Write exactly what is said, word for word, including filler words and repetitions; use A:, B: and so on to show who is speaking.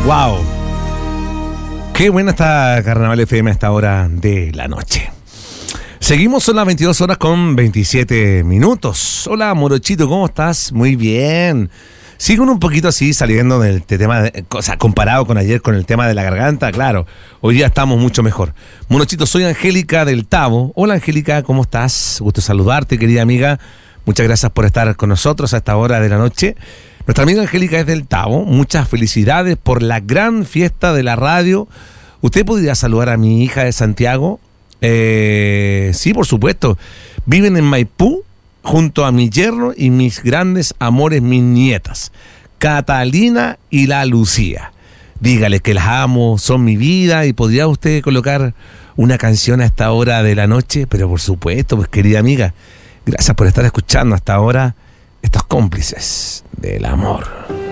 A: Wow. Qué buena está Carnaval F M a esta hora de la noche. Seguimos, son las veintidós horas con veintisiete minutos. Hola, Morochito, ¿cómo estás? Muy bien. Sigo un poquito así saliendo del tema, de, o sea, comparado con ayer con el tema de la garganta, claro. Hoy día estamos mucho mejor. Morochito, soy Angélica del Tabo. Hola, Angélica, ¿cómo estás? Gusto saludarte, querida amiga. Muchas gracias por estar con nosotros a esta hora de la noche. Nuestra amiga Angélica es del Tabo. Muchas felicidades por la gran fiesta de la radio. ¿Usted podría saludar a mi hija de Santiago? Eh, sí, por supuesto. Viven en Maipú junto a mi yerno y mis grandes amores, mis nietas, Catalina y la Lucía. Dígale que las amo, son mi vida. ¿Y podría usted colocar una canción a esta hora de la noche? Pero por supuesto, pues querida amiga, gracias por estar escuchando hasta ahora estos cómplices del amor.